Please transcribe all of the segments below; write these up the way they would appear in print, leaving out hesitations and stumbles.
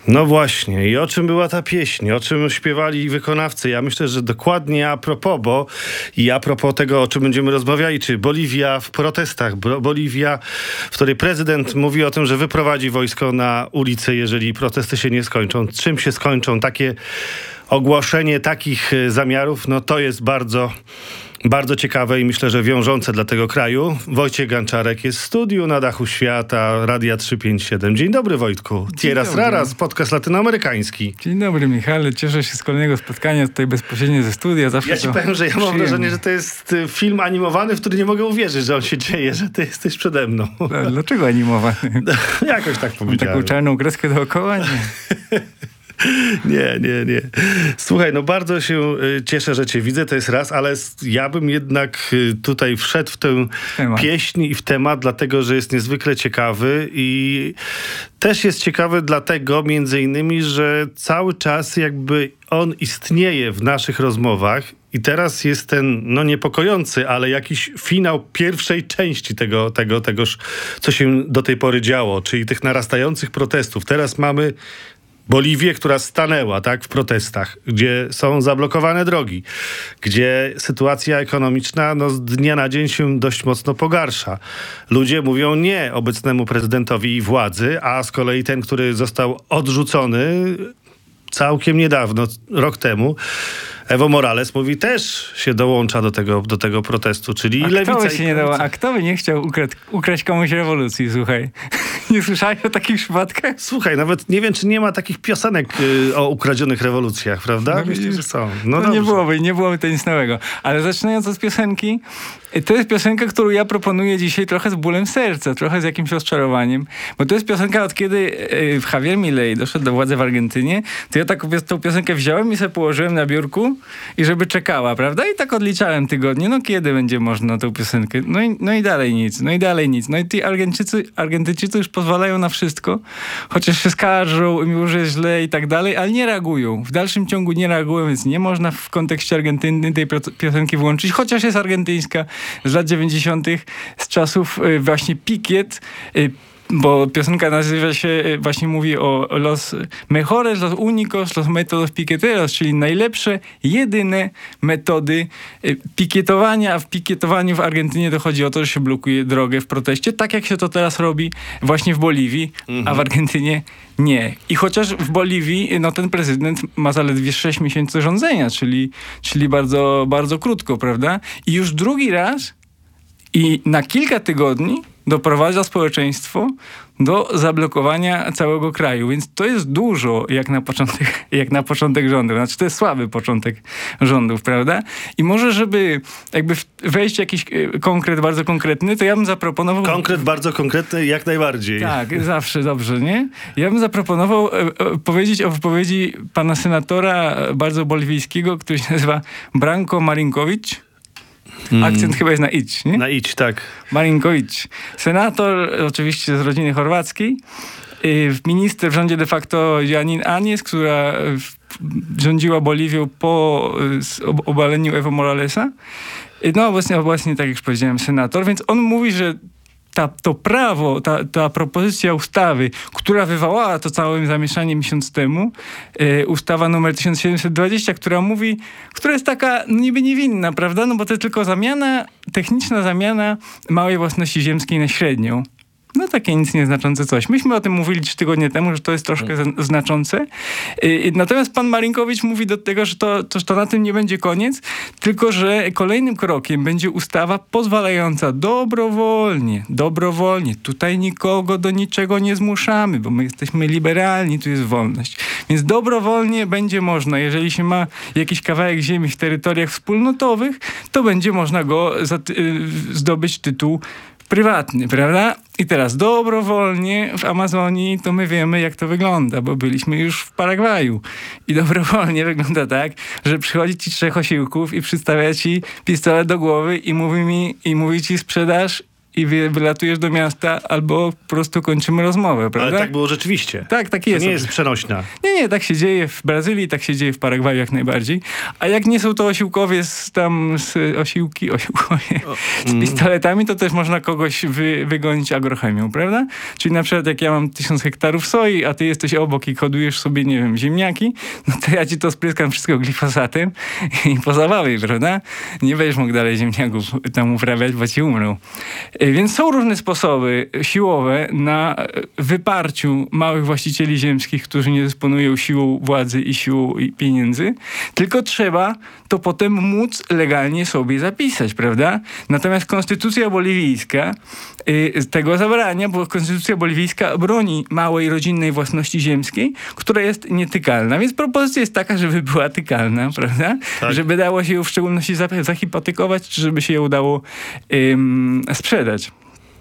No właśnie. I o czym była ta pieśń? O czym śpiewali wykonawcy? Ja myślę, że dokładnie a propos tego, o czym będziemy rozmawiali, czy Boliwia w protestach. Boliwia, w której prezydent mówi o tym, że wyprowadzi wojsko na ulicę, jeżeli protesty się nie skończą. Czym się skończą takie ogłoszenie takich zamiarów? No to jest bardzo ciekawe i myślę, że wiążące dla tego kraju. Wojciech Ganczarek jest w studiu na dachu świata Radia 357. Dzień dobry, Wojtku. Tieras Raras, podcast latynoamerykański. Dzień dobry, Michale. Cieszę się z kolejnego spotkania tutaj bezpośrednio ze studia. Ja ci powiem, że ja mam wrażenie, że to jest film animowany, w który nie mogę uwierzyć, że on się dzieje, że ty jesteś przede mną. Dlaczego animowany? Jakoś tak powiedziałem. Taką czarną kreskę dookoła? Nie. Nie. Słuchaj, no bardzo się cieszę, że cię widzę, to jest raz, ale ja bym jednak tutaj wszedł w tę pieśń i w temat, dlatego, że jest niezwykle ciekawy i też jest ciekawy dlatego między innymi, że cały czas jakby on istnieje w naszych rozmowach i teraz jest ten, no niepokojący, ale jakiś finał pierwszej części tegoż, co się do tej pory działo, czyli tych narastających protestów. Teraz mamy Boliwię, która stanęła, tak, w protestach, gdzie są zablokowane drogi, gdzie sytuacja ekonomiczna z dnia na dzień się dość mocno pogarsza. Ludzie mówią nie obecnemu prezydentowi i władzy, a z kolei ten, który został odrzucony całkiem niedawno, rok temu, Evo Morales mówi, też się dołącza do tego protestu, czyli lewica i prawica. A kto by nie chciał ukraść komuś rewolucji, słuchaj? Nie słyszałeś o takich przypadkach? Słuchaj, nawet nie wiem, czy nie ma takich piosenek o ukradzionych rewolucjach, prawda? No, myślę, że są. No nie byłoby to nic nowego. Ale zaczynając od piosenki, to jest piosenka, którą ja proponuję dzisiaj trochę z bólem serca, trochę z jakimś rozczarowaniem, bo to jest piosenka, od kiedy Javier Milei doszedł do władzy w Argentynie, to ja tą piosenkę wziąłem i sobie położyłem na biurku i żeby czekała, prawda? I tak odliczałem tygodnie, no kiedy będzie można tą piosenkę? No i dalej nic. No i ci Argentyńczycy już pozwalają na wszystko, chociaż się skarżą, mimo że jest źle i tak dalej, ale nie reagują. W dalszym ciągu nie reagują, więc nie można w kontekście Argentyny tej piosenki włączyć, chociaż jest argentyńska z lat 90. z czasów właśnie Piquet, bo piosenka nazywa się, właśnie mówi o los mejores, los únicos, los métodos piqueteros, czyli najlepsze, jedyne metody pikietowania, a w pikietowaniu w Argentynie dochodzi o to, że się blokuje drogę w proteście, tak jak się to teraz robi właśnie w Boliwii, a w Argentynie nie. I chociaż w Boliwii ten prezydent ma zaledwie 6 miesięcy rządzenia, czyli bardzo, bardzo krótko, prawda? I już drugi raz i na kilka tygodni doprowadza społeczeństwo do zablokowania całego kraju. Więc to jest dużo jak na początek rządów. Znaczy to jest słaby początek rządów, prawda? I może, żeby jakby wejść w jakiś konkret bardzo konkretny, to ja bym zaproponował... Konkret bardzo konkretny jak najbardziej. Tak, zawsze dobrze, nie? Ja bym zaproponował powiedzieć o wypowiedzi pana senatora bardzo boliwijskiego, który się nazywa Branko Marinković. Akcent chyba jest na idź, nie? Na idź, tak. Marinković. Senator, oczywiście z rodziny chorwackiej. Minister w rządzie de facto Janine Áñez, która rządziła Boliwią po obaleniu Evo Moralesa. No obecnie, tak jak już powiedziałem, senator. Więc on mówi, że to prawo, ta propozycja ustawy, która wywołała to całe zamieszanie miesiąc temu, ustawa numer 1720, która jest taka niby niewinna, prawda? No bo to jest tylko techniczna zamiana małej własności ziemskiej na średnią. No takie nic nieznaczące coś. Myśmy o tym mówili 3 tygodnie temu, że to jest troszkę znaczące. Natomiast pan Marinković mówi do tego, że to na tym nie będzie koniec, tylko że kolejnym krokiem będzie ustawa pozwalająca dobrowolnie, tutaj nikogo do niczego nie zmuszamy, bo my jesteśmy liberalni, tu jest wolność. Więc dobrowolnie będzie można, jeżeli się ma jakiś kawałek ziemi w terytoriach wspólnotowych, to będzie można go zdobyć tytuł prywatny, prawda? I teraz dobrowolnie w Amazonii to my wiemy, jak to wygląda, bo byliśmy już w Paragwaju. I dobrowolnie wygląda tak, że przychodzi ci 3 osiłków i przystawia ci pistolet do głowy i mówi ci sprzedaż i wylatujesz do miasta, albo po prostu kończymy rozmowę, prawda? Ale tak było rzeczywiście. Tak jest. To nie jest przenośna. Nie, tak się dzieje w Brazylii, tak się dzieje w Paragwaju jak najbardziej. A jak nie są to osiłkowie z pistoletami, to też można kogoś wygonić agrochemią, prawda? Czyli na przykład jak ja mam 1000 hektarów soi, a ty jesteś obok i hodujesz sobie, nie wiem, ziemniaki, no to ja ci to spryskam wszystko glifosatem i po zabawie, prawda? Nie będziesz mógł dalej ziemniaków tam uprawiać, bo ci umrą. Więc są różne sposoby siłowe na wyparciu małych właścicieli ziemskich, którzy nie dysponują siłą władzy i siłą pieniędzy, tylko trzeba to potem móc legalnie sobie zapisać, prawda? Natomiast konstytucja boliwijska tego zabrania, bo konstytucja boliwijska broni małej rodzinnej własności ziemskiej, która jest nietykalna. Więc propozycja jest taka, żeby była tykalna, prawda? Tak. Żeby dało się ją w szczególności zahipotekować, czy żeby się ją udało sprzedać.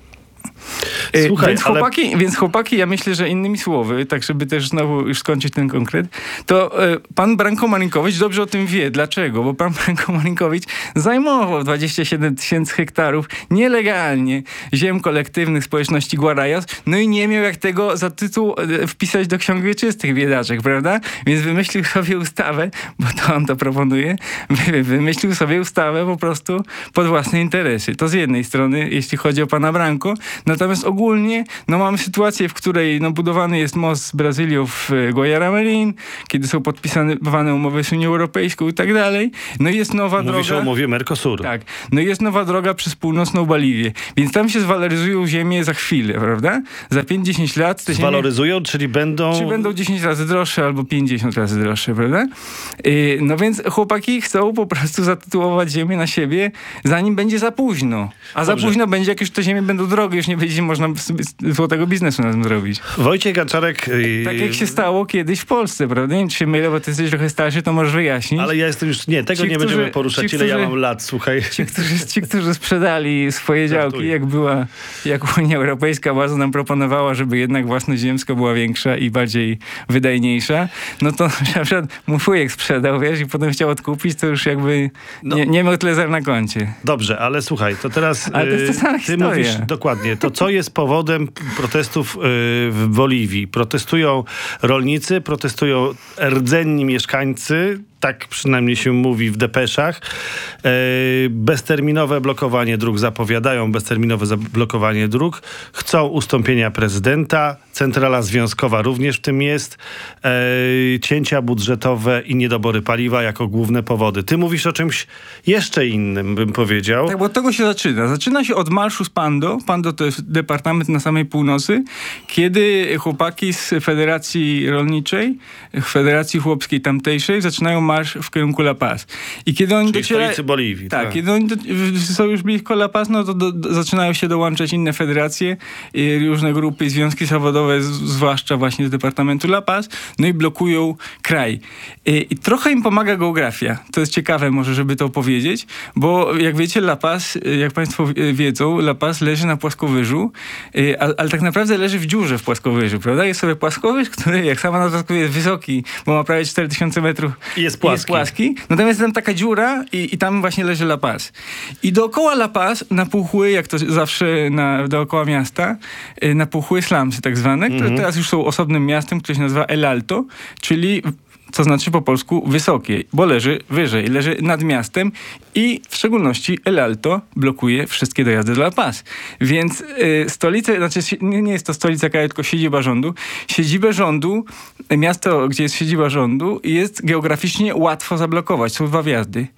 Słuchaj, więc chłopaki, ja myślę, że innymi słowy, tak żeby też znowu już skończyć ten konkret, to pan Branko Marinkowicz dobrze o tym wie. Dlaczego? Bo pan Branko Marinkowicz zajmował 27 000 hektarów nielegalnie ziem kolektywnych społeczności Guarajos, no i nie miał jak tego za tytuł wpisać do ksiąg wieczystych, biedaczek, prawda? Więc wymyślił sobie ustawę, bo to on to proponuje, wymyślił sobie ustawę po prostu pod własne interesy. To z jednej strony, jeśli chodzi o pana Branko. Natomiast ogólnie mamy sytuację, w której budowany jest most z Brazylią w Guayara-Marin, kiedy są podpisywane umowy z Unią Europejską i tak dalej. No i jest nowa droga. Mówisz o umowie Mercosuru. Tak. No i jest nowa droga przez północną Boliwię. Więc tam się zwaloryzują ziemię za chwilę, prawda? Za 5-10 lat te zwaloryzują, ziemie, czyli będą 10 razy droższe albo 50 razy droższe, prawda? No więc chłopaki chcą po prostu zatytułować ziemię na siebie, zanim będzie za późno. A za późno będzie, jak już te ziemie będą drogie, już nie będzie można złotego biznesu na tym zrobić. Wojciech Gonczarek... Tak jak się stało kiedyś w Polsce, prawda? Nie wiem, czy się mylę, bo ty jesteś trochę starszy, to możesz wyjaśnić. Ale ja jestem już... Nie, tego nie będziemy poruszać, ile ja mam lat, słuchaj. Ci, którzy sprzedali swoje działki, jak Unia Europejska bardzo nam proponowała, żeby jednak własność ziemska była większa i bardziej wydajniejsza, no to na przykład mój wujek sprzedał, wiesz, i potem chciał odkupić, to już jakby nie miał tyle zer na koncie. Dobrze, ale słuchaj, to teraz ale to jest ta sama ty mówisz dokładnie, to co jest powodem protestów w Boliwii? Protestują rolnicy, protestują rdzenni mieszkańcy, tak przynajmniej się mówi w depeszach. Bezterminowe blokowanie dróg zapowiadają, bezterminowe blokowanie dróg. Chcą ustąpienia prezydenta. Centrala związkowa również w tym jest. Cięcia budżetowe i niedobory paliwa jako główne powody. Ty mówisz o czymś jeszcze innym, bym powiedział. Tak, bo od tego się zaczyna. Zaczyna się od marszu z Pando. Pando to jest departament na samej północy, kiedy chłopaki z Federacji Rolniczej, Federacji Chłopskiej tamtejszej zaczynają marsz w kierunku La Paz. I kiedy oni docierają... stolicy Boliwii. Tak, kiedy oni są już blisko La Paz, no to zaczynają się dołączać inne federacje, różne grupy i związki zawodowe, zwłaszcza właśnie z departamentu La Paz, no i blokują kraj. I trochę im pomaga geografia. To jest ciekawe może, żeby to powiedzieć, bo jak wiecie, La Paz, jak państwo wiedzą, La Paz leży na płaskowyżu, ale tak naprawdę leży w dziurze w płaskowyżu, prawda? Jest sobie płaskowyż, który, jak sama nazwa wskazuje, jest wysoki, bo ma prawie 4000 metrów. I jest płaski. Natomiast tam taka dziura i tam właśnie leży La Paz. I dookoła La Paz napuchły, jak to zawsze dookoła miasta, napuchły slumsy tak zwane, które teraz już są osobnym miastem, które się nazywa El Alto, czyli co znaczy po polsku wysokie, bo leży wyżej, leży nad miastem i w szczególności El Alto blokuje wszystkie dojazdy do La Paz. Więc stolicę, znaczy nie jest to stolica kraju, tylko siedziba rządu. Siedzibę rządu, miasto, gdzie jest siedziba rządu, jest geograficznie łatwo zablokować. Są 2 wjazdy.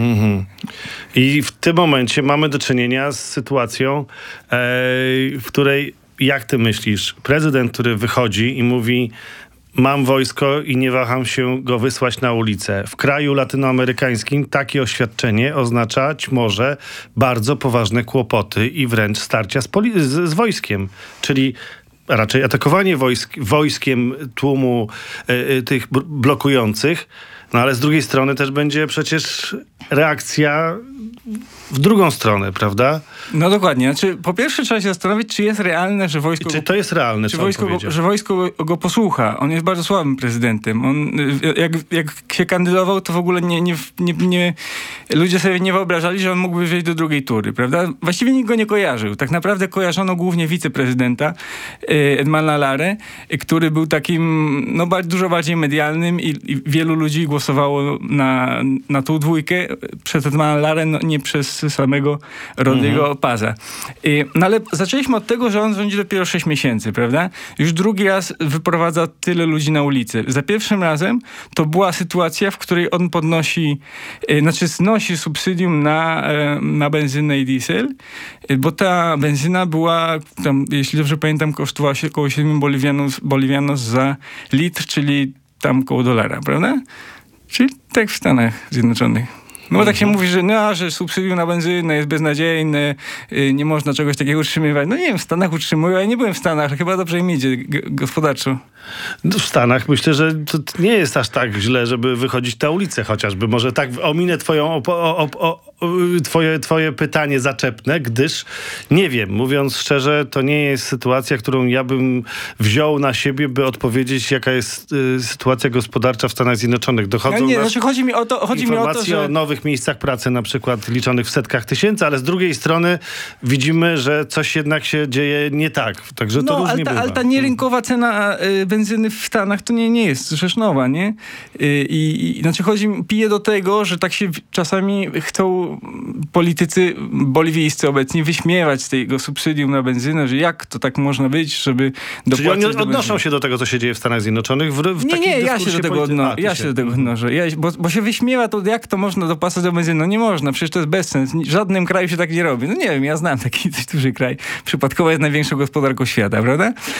I w tym momencie mamy do czynienia z sytuacją, w której, jak ty myślisz, prezydent, który wychodzi i mówi: mam wojsko i nie waham się go wysłać na ulicę. W kraju latynoamerykańskim takie oświadczenie oznaczać może bardzo poważne kłopoty i wręcz starcia z wojskiem. Czyli raczej atakowanie wojskiem tłumu tych blokujących, no ale z drugiej strony też będzie przecież reakcja w drugą stronę, prawda? No dokładnie. Znaczy, po pierwsze trzeba się zastanowić, czy jest realne, że wojsko... Czy to jest realne, czy wojsko go posłucha. On jest bardzo słabym prezydentem. On, jak się kandydował, to w ogóle ludzie sobie nie wyobrażali, że on mógłby wejść do drugiej tury, prawda? Właściwie nikt go nie kojarzył. Tak naprawdę kojarzono głównie wiceprezydenta Edmana Larę, który był takim dużo bardziej medialnym i wielu ludzi głosowało na tą dwójkę przez Edmana Larę, nie przez samego Rodrigo Paza. No ale zaczęliśmy od tego, że on rządzi dopiero 6 miesięcy, prawda? Już drugi raz wyprowadza tyle ludzi na ulicę. Za pierwszym razem to była sytuacja, w której on znosi subsydium na benzynę i diesel, bo ta benzyna była, tam, jeśli dobrze pamiętam, kosztowała się około 7 bolivianos za litr, czyli tam koło $1, prawda? Czyli tak w Stanach Zjednoczonych. No bo tak się mówi, że subsydium na benzynę jest beznadziejne, nie można czegoś takiego utrzymywać. No nie wiem, w Stanach utrzymują, ja nie byłem w Stanach, chyba dobrze im idzie gospodarczo. No w Stanach myślę, że to nie jest aż tak źle, żeby wychodzić na ulicę chociażby. Może tak ominę twoje pytanie zaczepne, gdyż nie wiem, mówiąc szczerze, to nie jest sytuacja, którą ja bym wziął na siebie, by odpowiedzieć, jaka jest sytuacja gospodarcza w Stanach Zjednoczonych. Dochodzą chodzi mi o to, że... o nowych miejscach pracy, na przykład liczonych w setkach tysięcy, ale z drugiej strony widzimy, że coś jednak się dzieje nie tak. Także to różnie bywa. Ale ta nierynkowa cena benzyny w Stanach to nie jest rzecz nowa, nie? Znaczy pije do tego, że tak się czasami chcą politycy boliwijscy obecni wyśmiewać z tego subsydium na benzynę, że jak to tak można być, żeby dopłacać. Czyli oni odnoszą się do tego, co się dzieje w Stanach Zjednoczonych? Ja się do tego odnoszę. Bo się wyśmiewa to, jak to można dopłacać do benzyny. No nie można, przecież to jest bezsens. W żadnym kraju się tak nie robi. No nie wiem, ja znam taki duży kraj. Przypadkowo jest największą gospodarką świata, prawda?